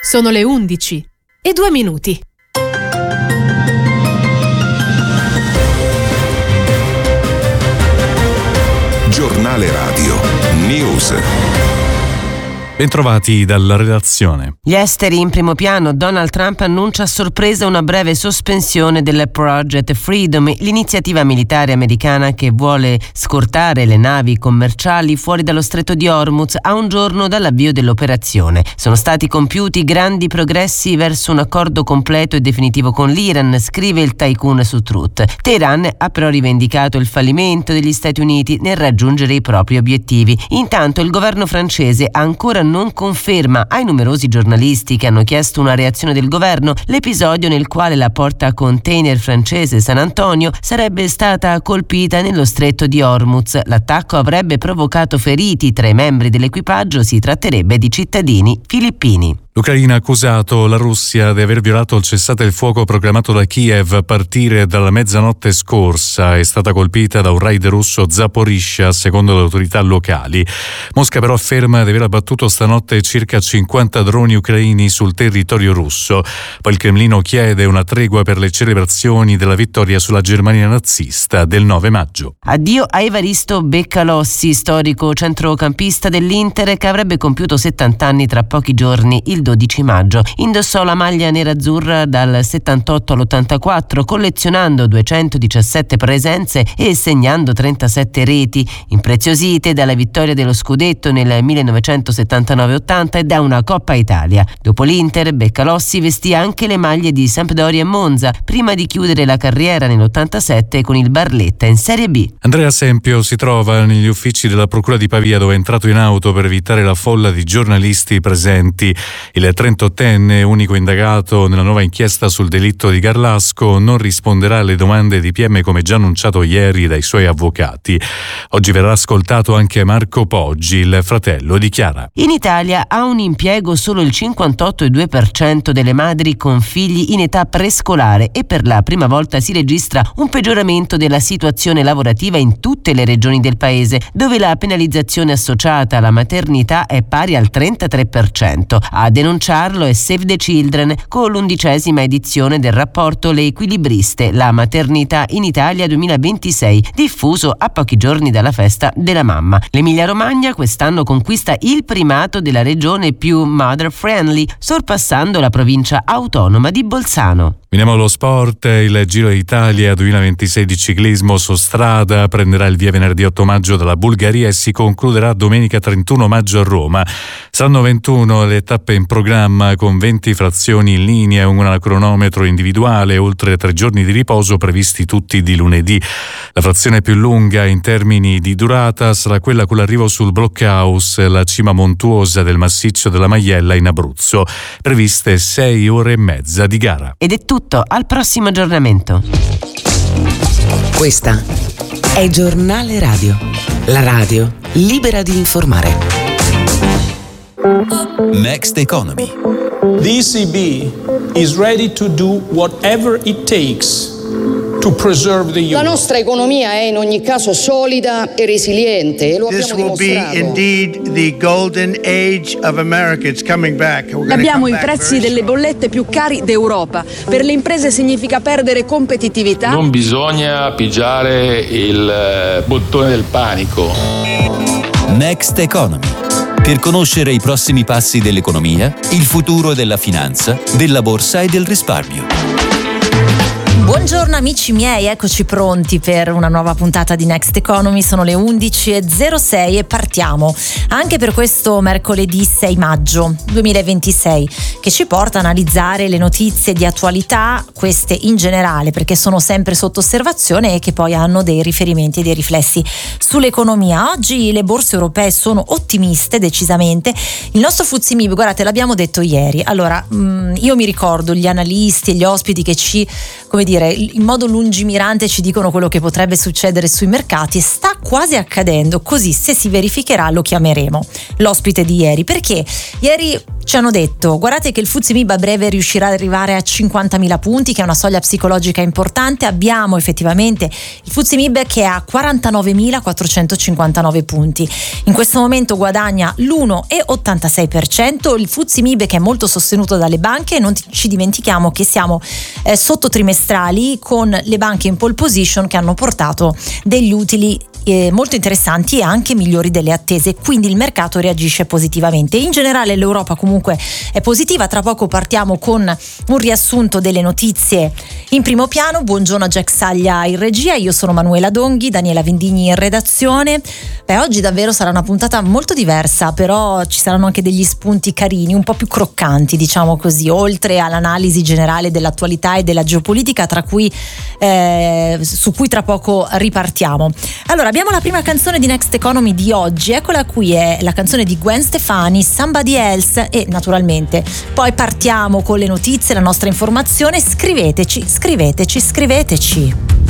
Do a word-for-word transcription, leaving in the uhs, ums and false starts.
Sono le undici e due minuti. Giornale Radio News. Bentrovati dalla redazione. Gli esteri in primo piano. Donald Trump annuncia a sorpresa una breve sospensione del Project Freedom, l'iniziativa militare americana che vuole scortare le navi commerciali fuori dallo stretto di Hormuz a un giorno dall'avvio dell'operazione. Sono stati compiuti grandi progressi verso un accordo completo e definitivo con l'Iran, scrive il tycoon su Truth. Teheran ha però rivendicato il fallimento degli Stati Uniti nel raggiungere i propri obiettivi. Intanto il governo francese ha ancora non conferma ai numerosi giornalisti che hanno chiesto una reazione del governo l'episodio nel quale la porta container francese San Antonio sarebbe stata colpita nello stretto di Hormuz. L'attacco avrebbe provocato feriti tra i membri dell'equipaggio, si tratterebbe di cittadini filippini. L'Ucraina ha accusato la Russia di aver violato il cessate il fuoco proclamato da Kiev a partire dalla mezzanotte scorsa. È stata colpita da un raid russo Zaporizhzhia, secondo le autorità locali. Mosca però afferma di aver abbattuto stanotte circa cinquanta droni ucraini sul territorio russo. Poi il Cremlino chiede una tregua per le celebrazioni della vittoria sulla Germania nazista del nove maggio. Addio a Evaristo Beccalossi, storico centrocampista dell'Inter che avrebbe compiuto settanta anni tra pochi giorni, il dodici maggio. Indossò la maglia nerazzurra dal settantotto all'ottantaquattro, collezionando duecentodiciassette presenze e segnando trentasette reti, impreziosite dalla vittoria dello scudetto nel millenovecentosettantanove ottanta e da una Coppa Italia. Dopo l'Inter, Beccalossi vestì anche le maglie di Sampdoria e Monza, prima di chiudere la carriera nell'ottantasette con il Barletta in Serie B. Andrea Sempio si trova negli uffici della Procura di Pavia, dove è entrato in auto per evitare la folla di giornalisti presenti. Il trentottenne, unico indagato nella nuova inchiesta sul delitto di Garlasco, non risponderà alle domande di P M come già annunciato ieri dai suoi avvocati. Oggi verrà ascoltato anche Marco Poggi, il fratello di Chiara. In Italia ha un impiego solo il cinquantotto virgola due per cento delle madri con figli in età prescolare e per la prima volta si registra un peggioramento della situazione lavorativa in tutte le regioni del paese, dove la penalizzazione associata alla maternità è pari al trentatré per cento. A denunciarlo è Save the Children con l'undicesima edizione del rapporto Le Equilibriste, la maternità in Italia duemilaventisei, diffuso a pochi giorni dalla festa della mamma. L'Emilia-Romagna quest'anno conquista il primato della regione più mother friendly, sorpassando la provincia autonoma di Bolzano. Veniamo allo sport. Il Giro d'Italia duemilaventisei di ciclismo su strada prenderà il via venerdì otto maggio dalla Bulgaria e si concluderà domenica trentuno maggio a Roma. Saranno ventuno le tappe in programma, con venti frazioni in linea, una a cronometro individuale, oltre tre giorni di riposo previsti tutti di lunedì. La frazione più lunga in termini di durata sarà quella con l'arrivo sul Blockhaus, la cima montuosa del massiccio della Maiella in Abruzzo. Previste sei ore e mezza di gara. Ed è tutto. Al prossimo aggiornamento. Questa è Giornale Radio, la radio libera di informare. Next Economy. The E C B is ready to do whatever it takes to preserve the euro. La nostra economia è in ogni caso solida e resiliente e lo This abbiamo will be dimostrato. indeed the golden age of America. It's coming back. We're gonna Abbiamo come i back prezzi very delle bollette più cari d'Europa. Per le imprese significa perdere competitività. Non bisogna pigiare il bottone del panico. Next Economy. Per conoscere i prossimi passi dell'economia, il futuro della finanza, della borsa e del risparmio. Buongiorno amici miei, eccoci pronti per una nuova puntata di Next Economy. Sono le undici e zero sei e partiamo anche per questo mercoledì sei maggio duemilaventisei, che ci porta a analizzare le notizie di attualità, queste in generale perché sono sempre sotto osservazione e che poi hanno dei riferimenti e dei riflessi sull'economia. Oggi le borse europee sono ottimiste decisamente. Il nostro F T S E M I B, guardate, l'abbiamo detto ieri. Allora, mh, io mi ricordo gli analisti e gli ospiti che ci, come dire, in modo lungimirante ci dicono quello che potrebbe succedere sui mercati, e sta quasi accadendo, così se si verificherà lo chiameremo l'ospite di ieri, perché ieri ci hanno detto: guardate che il F T S E M I B a breve riuscirà ad arrivare a cinquantamila punti, che è una soglia psicologica importante. Abbiamo effettivamente il F T S E M I B che ha quarantanovemilaquattrocentocinquantanove punti, in questo momento guadagna l'uno virgola ottantasei per cento. Il F T S E M I B che è molto sostenuto dalle banche, non ci dimentichiamo che siamo eh, sotto trimestrali con le banche in pole position che hanno portato degli utili Eh, molto interessanti e anche migliori delle attese, quindi il mercato reagisce positivamente. In generale l'Europa comunque è positiva. Tra poco partiamo con un riassunto delle notizie in primo piano. Buongiorno a Jack Saglia in regia, io sono Manuela Donghi, Daniela Vindigni in redazione. Beh, oggi davvero sarà una puntata molto diversa, però ci saranno anche degli spunti carini, un po' più croccanti, diciamo così, oltre all'analisi generale dell'attualità e della geopolitica, tra cui eh, su cui tra poco ripartiamo. Allora, abbiamo la prima canzone di Next Economy di oggi, eccola qui, è la canzone di Gwen Stefani, Somebody Else, e naturalmente poi partiamo con le notizie, la nostra informazione. Scriveteci, scriveteci, scriveteci.